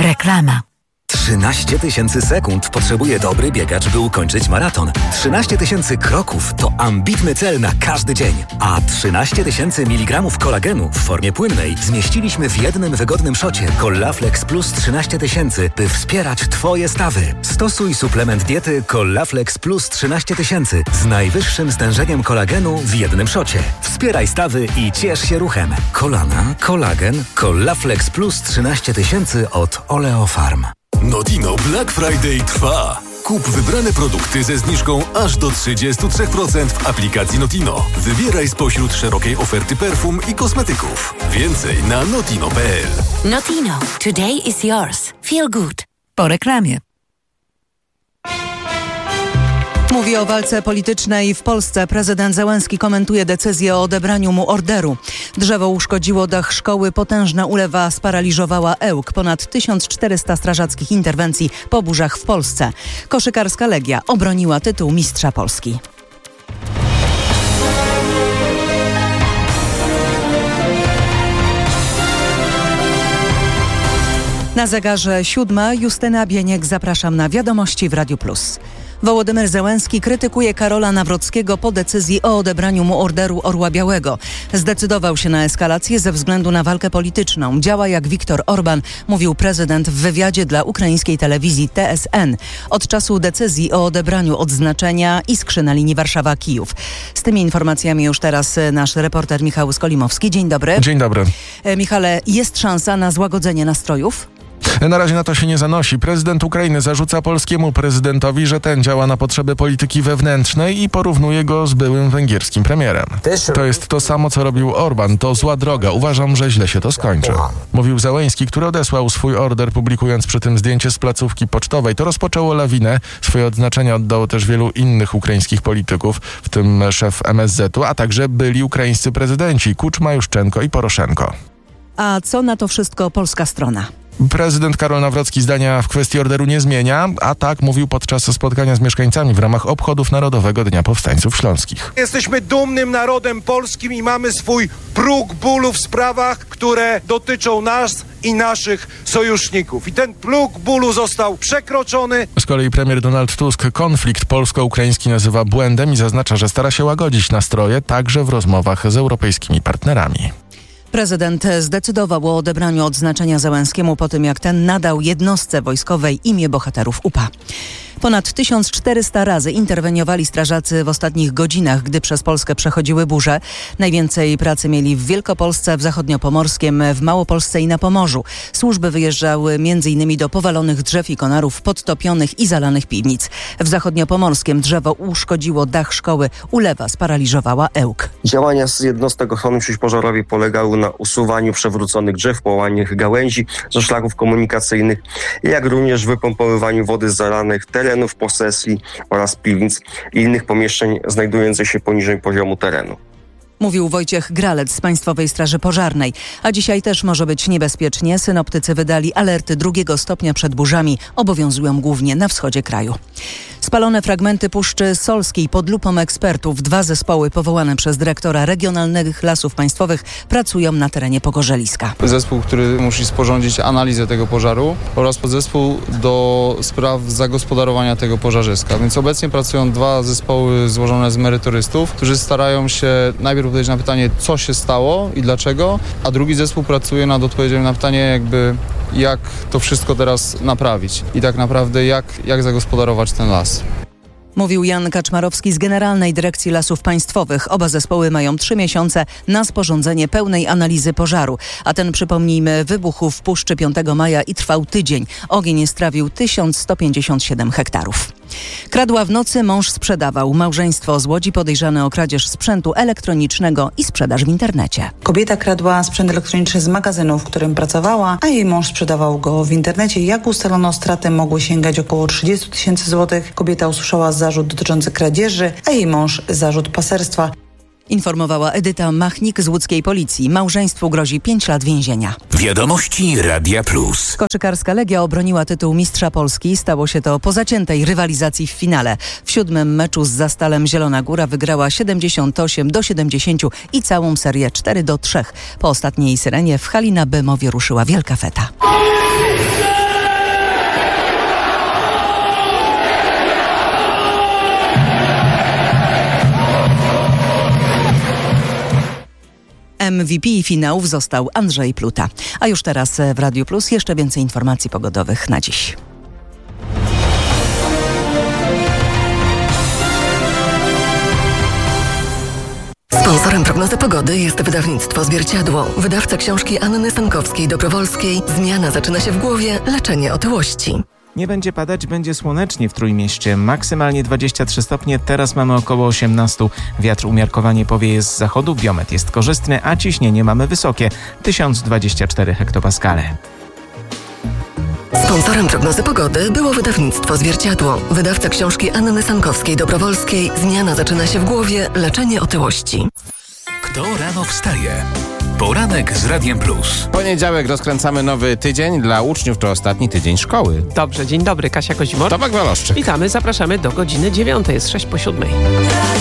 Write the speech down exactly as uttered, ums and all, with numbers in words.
Reklama. trzynaście tysięcy sekund potrzebuje dobry biegacz, by ukończyć maraton. trzynaście tysięcy kroków to ambitny cel na każdy dzień. A trzynaście tysięcy miligramów kolagenu w formie płynnej zmieściliśmy w jednym wygodnym szocie Collaflex Plus trzynaście tysięcy, by wspierać Twoje stawy. Stosuj suplement diety Collaflex Plus trzynaście tysięcy z najwyższym stężeniem kolagenu w jednym szocie. Wspieraj stawy i ciesz się ruchem. Kolana, kolagen, Collaflex Plus trzynaście tysięcy od Oleofarm. Notino Black Friday trwa. Kup wybrane produkty ze zniżką aż do trzydzieści trzy procent w aplikacji Notino. Wybieraj spośród szerokiej oferty perfum i kosmetyków. Więcej na notino kropka p l. Notino. Today is yours. Feel good. Po reklamie. Mówi o walce politycznej w Polsce. Prezydent Zełenski komentuje decyzję o odebraniu mu orderu. Drzewo uszkodziło dach szkoły, potężna ulewa sparaliżowała Ełk. Ponad tysiąc czterysta strażackich interwencji po burzach w Polsce. Koszykarska Legia obroniła tytuł mistrza Polski. Na zegarze siódma. Justyna Bieniek, zapraszam na Wiadomości w Radiu Plus. Wołodymyr Zełenski krytykuje Karola Nawrockiego po decyzji o odebraniu mu orderu Orła Białego. Zdecydował się na eskalację ze względu na walkę polityczną. Działa jak Viktor Orban, mówił prezydent w wywiadzie dla ukraińskiej telewizji T S N. Od czasu decyzji o odebraniu odznaczenia Iskry na linii Warszawa-Kijów. Z tymi informacjami już teraz nasz reporter Michał Skolimowski. Dzień dobry. Dzień dobry. Michale, jest szansa na złagodzenie nastrojów? Na razie na to się nie zanosi. Prezydent Ukrainy zarzuca polskiemu prezydentowi, że ten działa na potrzeby polityki wewnętrznej i porównuje go z byłym węgierskim premierem. To jest to samo, co robił Orban. To zła droga. Uważam, że źle się to skończy. Mówił Zełenski, który odesłał swój order, publikując przy tym zdjęcie z placówki pocztowej. To rozpoczęło lawinę. Swoje odznaczenia oddało też wielu innych ukraińskich polityków, w tym szef M S Z u, a także byli ukraińscy prezydenci Kuczma, Juszczenko i Poroszenko. A co na to wszystko polska strona? Prezydent Karol Nawrocki zdania w kwestii orderu nie zmienia, a tak mówił podczas spotkania z mieszkańcami w ramach obchodów Narodowego Dnia Powstańców Śląskich. Jesteśmy dumnym narodem polskim i mamy swój próg bólu w sprawach, które dotyczą nas i naszych sojuszników. I ten próg bólu został przekroczony. Z kolei premier Donald Tusk konflikt polsko-ukraiński nazywa błędem i zaznacza, że stara się łagodzić nastroje także w rozmowach z europejskimi partnerami. Prezydent zdecydował o odebraniu odznaczenia Zełenskiemu po tym, jak ten nadał jednostce wojskowej imię bohaterów U P A. Ponad tysiąc czterysta razy interweniowali strażacy w ostatnich godzinach, gdy przez Polskę przechodziły burze. Najwięcej pracy mieli w Wielkopolsce, w Zachodniopomorskiem, w Małopolsce i na Pomorzu. Służby wyjeżdżały między innymi do powalonych drzew i konarów, podtopionych i zalanych piwnic. W Zachodniopomorskiem drzewo uszkodziło dach szkoły, ulewa sparaliżowała Ełk. Działania z jednostek ochrony przeciwpożarowej polegały na usuwaniu przewróconych drzew, połamaniu gałęzi ze szlaków komunikacyjnych, jak również wypompowywaniu wody z zalanych terenów, posesji oraz piwnic i innych pomieszczeń znajdujących się poniżej poziomu terenu. Mówił Wojciech Gralec z Państwowej Straży Pożarnej. A dzisiaj też może być niebezpiecznie. Synoptycy wydali alerty drugiego stopnia przed burzami. Obowiązują głównie na wschodzie kraju. Spalone fragmenty Puszczy Solskiej pod lupą ekspertów. Dwa zespoły powołane przez dyrektora Regionalnych Lasów Państwowych pracują na terenie Pogorzeliska. Zespół, który musi sporządzić analizę tego pożaru oraz podzespół do spraw zagospodarowania tego pożarzyska. Więc obecnie pracują dwa zespoły złożone z merytorystów, którzy starają się najpierw odpowiedzieć na pytanie, co się stało i dlaczego, a drugi zespół pracuje nad odpowiedzią na pytanie, jakby jak to wszystko teraz naprawić i tak naprawdę jak, jak zagospodarować ten las. Mówił Jan Kaczmarowski z Generalnej Dyrekcji Lasów Państwowych. Oba zespoły mają trzy miesiące na sporządzenie pełnej analizy pożaru. A ten, przypomnijmy, wybuchł w Puszczy piątego maja i trwał tydzień. Ogień strawił tysiąc sto pięćdziesiąt siedem hektarów. Kradła w nocy, mąż sprzedawał. Małżeństwo z Łodzi podejrzane o kradzież sprzętu elektronicznego i sprzedaż w internecie. Kobieta kradła sprzęt elektroniczny z magazynu, w którym pracowała, a jej mąż sprzedawał go w internecie. Jak ustalono, straty mogły sięgać około trzydzieści tysięcy złotych. Kobieta usłyszała zarzut dotyczący kradzieży, a jej mąż zarzut paserstwa. Informowała Edyta Machnik z łódzkiej policji. Małżeństwu grozi pięć lat więzienia. Wiadomości Radia Plus. Koszykarska Legia obroniła tytuł mistrza Polski. Stało się to po zaciętej rywalizacji w finale. W siódmym meczu z Zastalem Zielona Góra wygrała siedemdziesiąt osiem do siedemdziesięciu i całą serię cztery do trzech. Po ostatniej syrenie w hali na Bemowie ruszyła wielka feta. M V P finałów został Andrzej Pluta. A już teraz w Radiu Plus jeszcze więcej informacji pogodowych na dziś. Sponsorem prognozy pogody jest wydawnictwo Zwierciadło. Wydawca książki Anny Sankowskiej-Dobrowolskiej. Zmiana zaczyna się w głowie, leczenie otyłości. Nie będzie padać, będzie słonecznie w Trójmieście. Maksymalnie dwadzieścia trzy stopnie, teraz mamy około osiemnaście. Wiatr umiarkowanie powieje z zachodu, biometr jest korzystny, a ciśnienie mamy wysokie, tysiąc dwadzieścia cztery hektopaskale. Sponsorem prognozy pogody było wydawnictwo Zwierciadło. Wydawca książki Anny Sankowskiej-Dobrowolskiej. Zmiana zaczyna się w głowie, leczenie otyłości. Kto rano wstaje? Poranek z Radiem Plus. Poniedziałek rozkręcamy nowy tydzień. Dla uczniów to ostatni tydzień szkoły. Dobrze, dzień dobry, Kasia Kozimor. Tomek Waloszczyk. Witamy, zapraszamy do godziny dziewiątej, jest sześć po siódmej.